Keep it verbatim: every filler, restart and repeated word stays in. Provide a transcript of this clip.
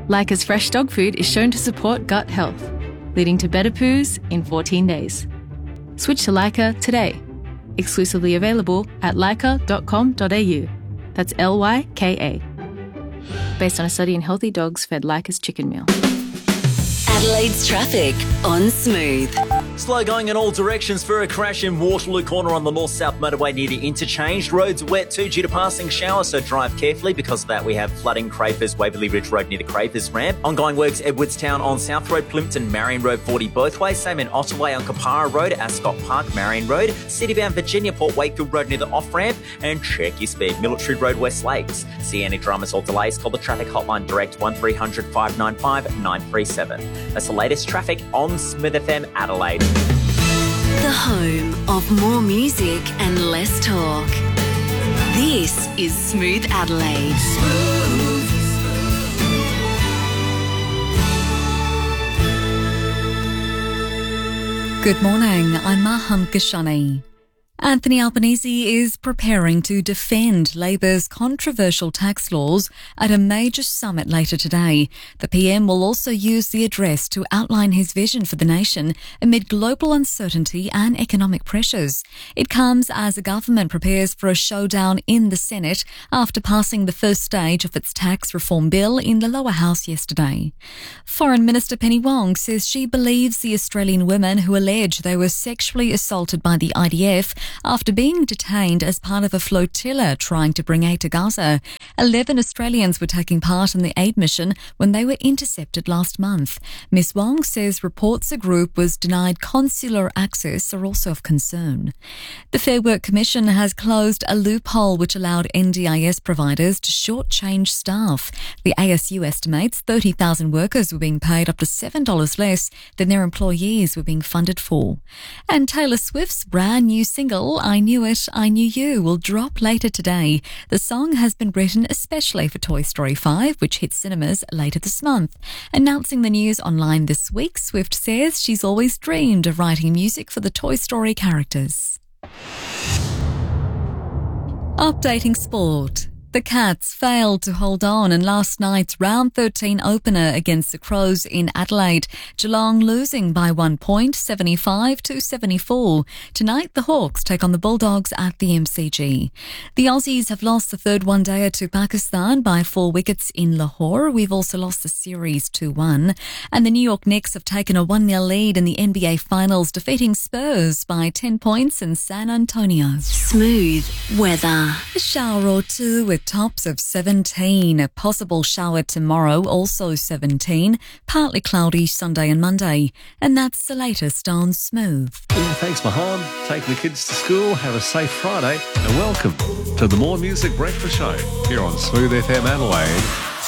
Leica's fresh dog food is shown to support gut health, leading to better poos in fourteen days. Switch to Leica today. Exclusively available at leica dot com dot a u. That's L Y K A. Based on a study in healthy dogs fed Leica's chicken meal. Adelaide's traffic on Smooth. Slow going in all directions for a crash in Waterloo Corner on the north-south motorway near the interchange. Roads wet too due to passing showers, so drive carefully. Because of that, we have flooding Crafers, Waverley Ridge Road near the Crafers ramp. Ongoing works Edwardstown on South Road, Plimpton, Marion Road forty both ways. Same in Ottaway on Kapara Road, Ascot Park, Marion Road. Citybound Virginia, Port Wakefield Road near the off-ramp. And check your speed, Military Road, West Lakes. See any dramas or delays, call the traffic hotline direct one three hundred, five nine five, nine three seven. That's the latest traffic on Smooth F M Adelaide. The home of more music and less talk. This is Smooth Adelaide. Smooth. Good morning, I'm Maham Kashani. Anthony Albanese is preparing to defend Labor's controversial tax laws at a major summit later today. The P M will also use the address to outline his vision for the nation amid global uncertainty and economic pressures. It comes as the government prepares for a showdown in the Senate after passing the first stage of its tax reform bill in the lower house yesterday. Foreign Minister Penny Wong says she believes the Australian women who allege they were sexually assaulted by the I D F after being detained as part of a flotilla trying to bring aid to Gaza. Eleven Australians were taking part in the aid mission when they were intercepted last month. Miss Wong says reports the group was denied consular access are also of concern. The Fair Work Commission has closed a loophole which allowed N D I S providers to shortchange staff. The A S U estimates thirty thousand workers were being paid up to seven dollars less than their employees were being funded for. And Taylor Swift's brand new single, I Knew It, I Knew You, will drop later today. The song has been written especially for Toy Story five, which hits cinemas later this month. Announcing the news online this week, Swift says she's always dreamed of writing music for the Toy Story characters. Updating sport. The Cats failed to hold on in last night's round thirteen opener against the Crows in Adelaide. Geelong losing by one point, seventy-five to seventy-four. Tonight, the Hawks take on the Bulldogs at the M C G. The Aussies have lost the third one-dayer to Pakistan by four wickets in Lahore. We've also lost the series two one. And the New York Knicks have taken a one nil lead in the N B A Finals, defeating Spurs by ten points in San Antonio. Smooth weather. A shower or two with tops of seventeen. A possible shower tomorrow, also seventeen. Partly cloudy Sunday and Monday. And that's the latest on Smooth. Yeah, thanks, Maham. Take the kids to school. Have a safe Friday. And welcome to the More Music Breakfast Show here on Smooth F M Adelaide.